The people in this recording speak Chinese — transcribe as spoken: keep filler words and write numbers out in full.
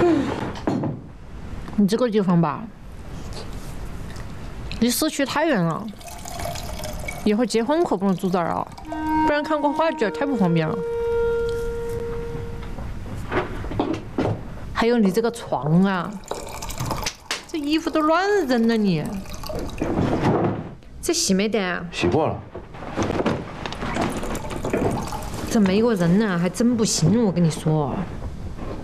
你这个地方吧，离市区太远了，一会儿结婚可不能住这儿啊，不然看个话剧太不方便了。还有你这个床啊，这衣服都乱扔了你，这洗没得？ 洗过了。 这没个人呢，还真不行，我跟你说。